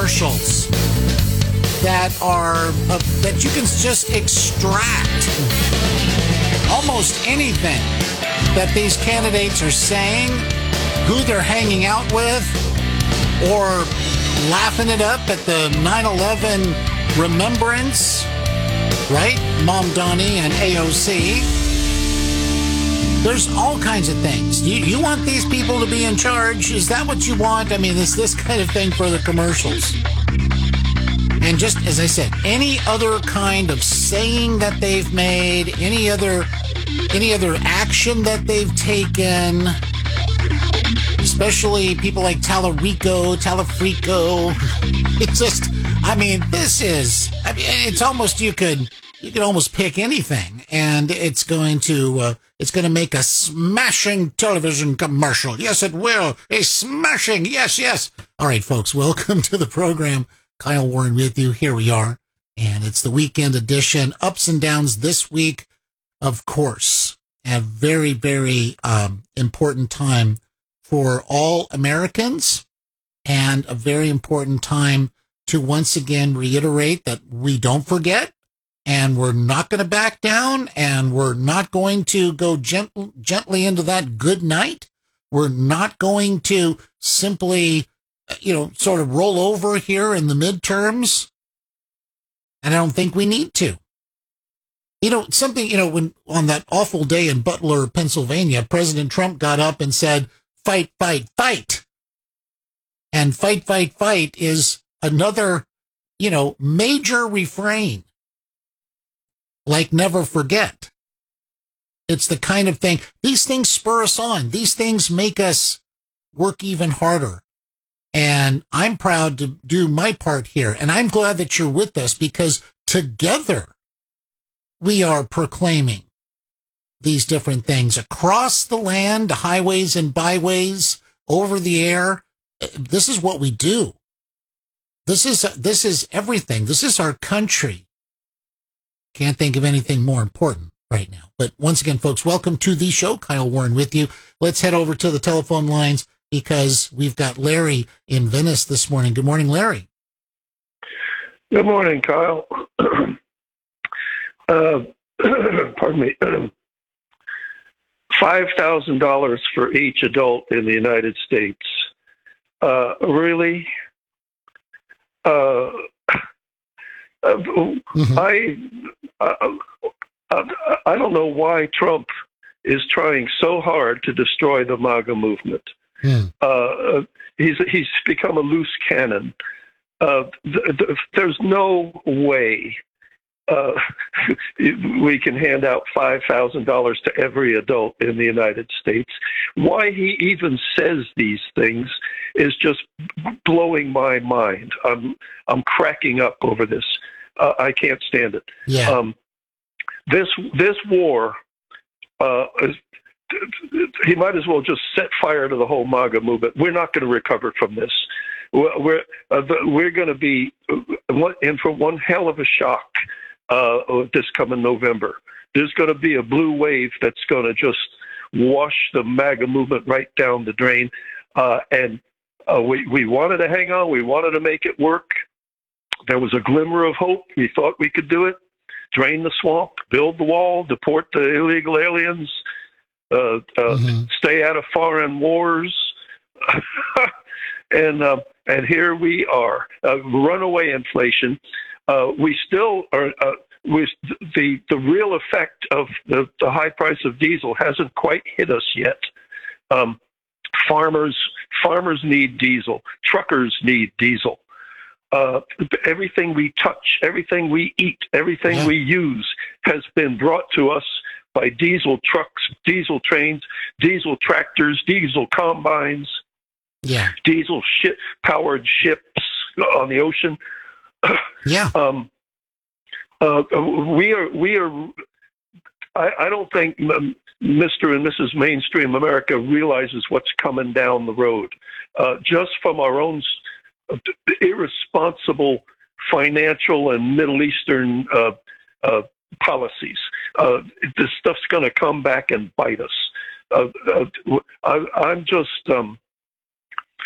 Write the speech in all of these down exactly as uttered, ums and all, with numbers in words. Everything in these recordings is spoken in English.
commercials that are uh, that you can just extract almost anything that these candidates are saying, who they're hanging out with, or laughing it up at the nine eleven remembrance, right? Mom Donnie and A O C. There's all kinds of things. You, you want these people to be in charge? Is that what you want? I mean, it's this kind of thing for the commercials. And just, as I said, any other kind of saying that they've made, any other, any other action that they've taken, especially people like Tallarico, Talafrico. It's just, I mean, this is, I mean, it's almost, you could, you could almost pick anything, and it's going to, uh, it's going to make a smashing television commercial. Yes, it will. A smashing. Yes, yes. All right, folks, welcome to the program. Kyle Warren with you. Here we are, and it's the weekend edition. Ups and downs this week, of course. A very, very um, important time for all Americans, and a very important time to once again reiterate that we don't forget, and we're not going to back down, and we're not going to go gent- gently into that good night. We're not going to simply, you know, sort of roll over here in the midterms, and I don't think we need to. You know, something, you know, when on that awful day in Butler, Pennsylvania, President Trump got up and said, fight, fight, fight. And fight, fight, fight is another, you know, major refrain. Like never forget. It's the kind of thing, these things spur us on. These things make us work even harder. And I'm proud to do my part here. And I'm glad that you're with us, because together we are proclaiming these different things across the land, highways and byways, over the air. This is what we do. This is, this is everything. This is our country. Can't think of anything more important right now. But once again, folks, welcome to the show. Kyle Warren with you. Let's head over to the telephone lines, because we've got Larry in Venice this morning. Good morning, Larry. Good morning, Kyle. uh, pardon me. five thousand dollars for each adult in the United States. Uh, really? Uh, uh, mm-hmm. I, uh, uh, I don't know why Trump is trying so hard to destroy the MAGA movement. Mm. Uh, he's he's become a loose cannon. Uh, th- th- there's no way uh, we can hand out five thousand dollars to every adult in the United States. Why he even says these things is just blowing my mind. I'm I'm cracking up over this. Uh, I can't stand it. Yeah. Um, this this war uh, is. He might as well just set fire to the whole MAGA movement. We're not going to recover from this. We're uh, we're going to be in for one hell of a shock uh, this coming November. There's going to be a blue wave that's going to just wash the MAGA movement right down the drain. Uh, and uh, we we wanted to hang on. We wanted to make it work. There was a glimmer of hope. We thought we could do it. Drain the swamp, build the wall, deport the illegal aliens. Uh, uh, mm-hmm. Stay out of foreign wars, and uh, and here we are, uh, runaway inflation. Uh, we still are. Uh, we the the real effect of the, the high price of diesel hasn't quite hit us yet. Um, farmers farmers need diesel. Truckers need diesel. Uh, everything we touch, everything we eat, everything yeah. we use has been brought to us by diesel trucks, diesel trains, diesel tractors, diesel combines, yeah, diesel ship powered ships on the ocean. Yeah. Um, uh, we are, we are, I, I don't think Mister and Missus Mainstream America realizes what's coming down the road. Uh, just from our own irresponsible financial and Middle Eastern uh, uh, policies. Uh, this stuff's going to come back and bite us. Uh, uh, I, I'm just, um,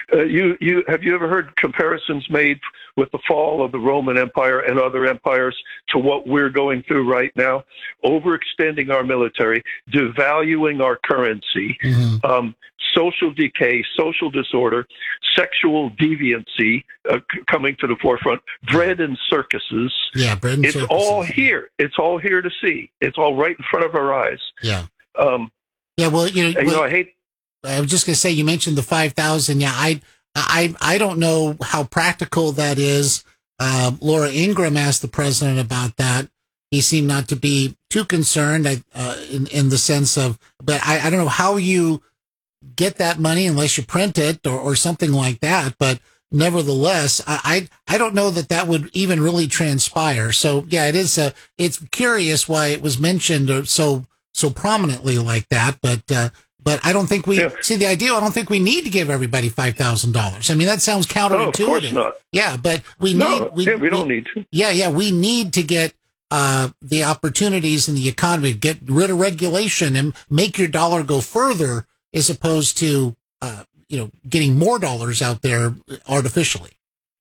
Uh, you, you have you ever heard comparisons made with the fall of the Roman Empire and other empires to what we're going through right now? Overextending our military, devaluing our currency, mm-hmm. um, social decay, social disorder, sexual deviancy uh, c- coming to the forefront, bread and circuses. Yeah, bread and it's circuses. all here. It's all here to see. It's all right in front of our eyes. Yeah. Um, yeah. Well, you know, you well, know, I hate. I was just going to say, you mentioned the five thousand. Yeah, I, I, I don't know how practical that is. Uh, Laura Ingraham asked the president about that. He seemed not to be too concerned uh, in, in the sense of, but I, I don't know how you get that money unless you print it or, or something like that. But nevertheless, I, I, I don't know that that would even really transpire. So yeah, it is a, it's curious why it was mentioned or so, so prominently like that. But, uh, But I don't think we yeah. see the idea. I don't think we need to give everybody five thousand dollars. I mean, that sounds counterintuitive. No, of course not. Yeah, but we no, need. We, yeah, we don't we, need to. Yeah, yeah, we need to get uh, the opportunities in the economy, get rid of regulation, and make your dollar go further, as opposed to uh, you know getting more dollars out there artificially.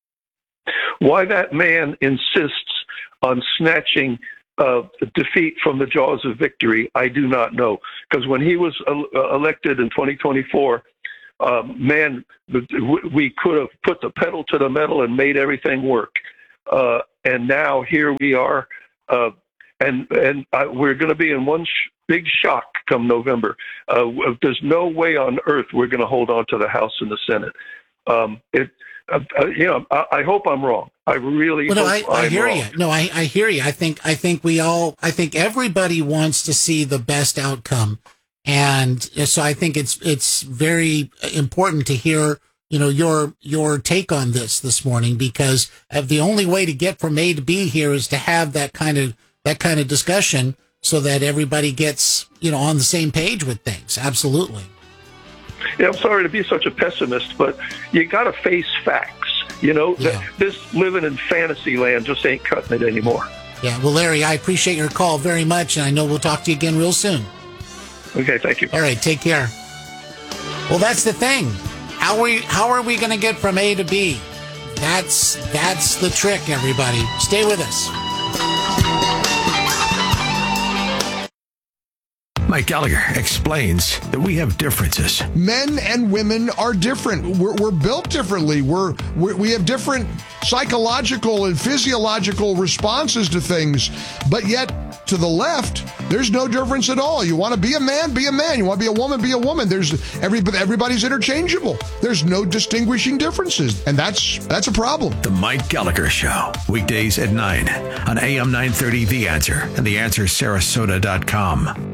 Why that man insists on snatching Uh, defeat from the jaws of victory, I do not know. Because when he was uh, elected in twenty twenty-four, um, man, we could have put the pedal to the metal and made everything work. Uh, and now here we are, uh, and and uh, we're going to be in one sh- big shock come November. Uh, there's no way on earth we're going to hold on to the House and the Senate. Um, it, uh, uh, you know, I, I hope I'm wrong. I really. Well, no, I, I hear wrong. you. No, I, I hear you. I think, I think we all, I think everybody wants to see the best outcome. And so I think it's, it's very important to hear, you know, your, your take on this this morning, because the only way to get from A to B here is to have that kind of, that kind of discussion so that everybody gets, you know, on the same page with things. Absolutely. Yeah, I'm sorry to be such a pessimist, but you got to face facts. You know, yeah. th- this living in fantasy land just ain't cutting it anymore. Yeah, well, Larry, I appreciate your call very much, and I know we'll talk to you again real soon. Okay, thank you. All right, take care. Well, that's the thing. How are we, how are we going to get from A to B? That's that's the trick, everybody. Stay with us. Mike Gallagher explains that we have differences. Men and women are different. We're, we're built differently. We're, we're we have different psychological and physiological responses to things. But yet, to the left, there's no difference at all. You want to be a man, be a man. You want to be a woman, be a woman. There's every everybody's interchangeable. There's no distinguishing differences, and that's that's a problem. The Mike Gallagher Show, weekdays at nine on A M nine thirty The Answer and the answer sarasota dot com.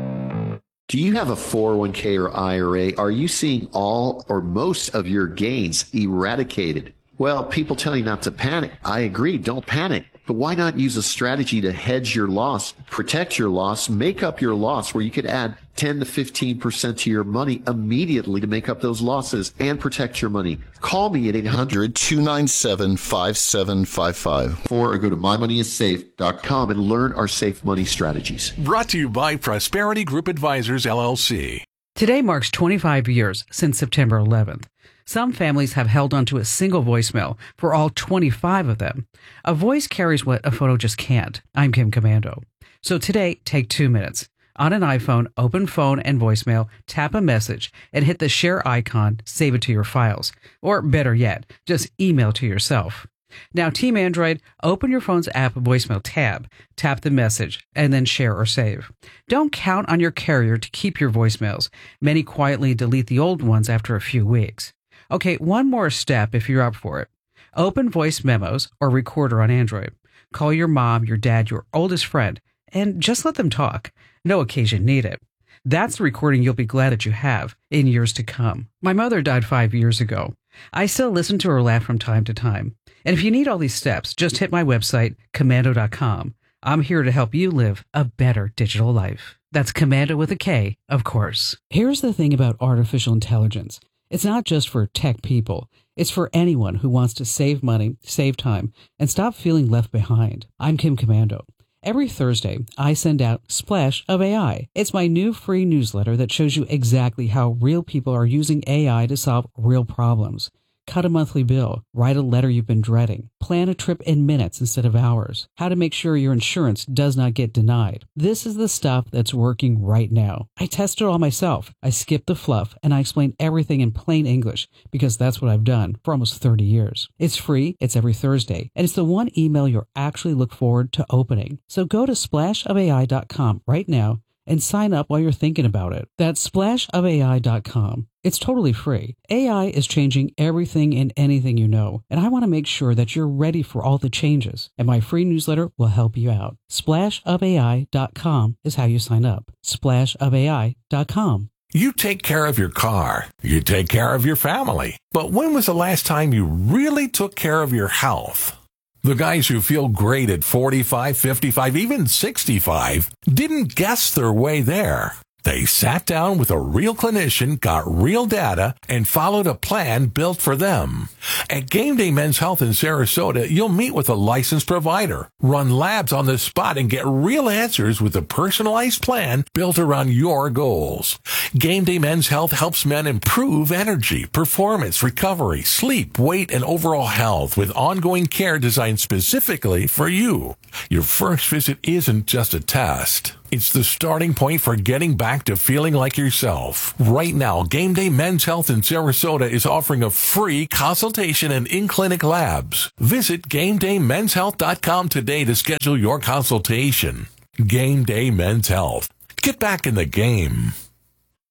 Do you have a four oh one k or I R A? Are you seeing all or most of your gains eradicated? Well, people tell you not to panic. I agree, don't panic. But why not use a strategy to hedge your loss, protect your loss, make up your loss, where you could add ten to fifteen percent to your money immediately to make up those losses and protect your money? Call me at eight hundred, two nine seven, five seven five five or go to my money is safe dot com and learn our safe money strategies. Brought to you by Prosperity Group Advisors, L L C. Today marks twenty-five years since September eleventh. Some families have held onto a single voicemail for all twenty-five of them. A voice carries what a photo just can't. I'm Kim Commando. So today, take two minutes. On an iPhone, open phone and voicemail, tap a message, and hit the share icon, save it to your files. Or better yet, just email to yourself. Now, Team Android, open your phone's app voicemail tab, tap the message, and then share or save. Don't count on your carrier to keep your voicemails. Many quietly delete the old ones after a few weeks. Okay, one more step if you're up for it. Open voice memos or recorder on Android. Call your mom, your dad, your oldest friend, and just let them talk. No occasion needed. That's the recording you'll be glad that you have in years to come. My mother died five years ago. I still listen to her laugh from time to time. And if you need all these steps, just hit my website, commando dot com. I'm here to help you live a better digital life. That's Commando with a K, of course. Here's the thing about artificial intelligence. It's not just for tech people. It's for anyone who wants to save money, save time, and stop feeling left behind. I'm Kim Commando. Every Thursday, I send out Splash of A I. It's my new free newsletter that shows you exactly how real people are using A I to solve real problems. Cut a monthly bill, write a letter you've been dreading, plan a trip in minutes instead of hours, how to make sure your insurance does not get denied. This is the stuff that's working right now. I tested it all myself. I skipped the fluff and I explained everything in plain English because that's what I've done for almost thirty years. It's free, it's every Thursday, and it's the one email you'll actually look forward to opening. So go to splash of A I dot com right now and sign up while you're thinking about it. That's splash of A I dot com. It's totally free. A I is changing everything and anything you know, and I want to make sure that you're ready for all the changes, and my free newsletter will help you out. splash of A I dot com is how you sign up. splash of A I dot com. You take care of your car. You take care of your family. But when was the last time you really took care of your health? The guys who feel great at forty-five, fifty-five, even sixty-five didn't guess their way there. They sat down with a real clinician, got real data, and followed a plan built for them. At Game Day Men's Health in Sarasota, you'll meet with a licensed provider, run labs on the spot, and get real answers with a personalized plan built around your goals. Game Day Men's Health helps men improve energy, performance, recovery, sleep, weight, and overall health with ongoing care designed specifically for you. Your first visit isn't just a test. It's the starting point for getting back to feeling like yourself. Right now, Game Day Men's Health in Sarasota is offering a free consultation and in-clinic labs. Visit game day men's health dot com today to schedule your consultation. Game Day Men's Health. Get back in the game.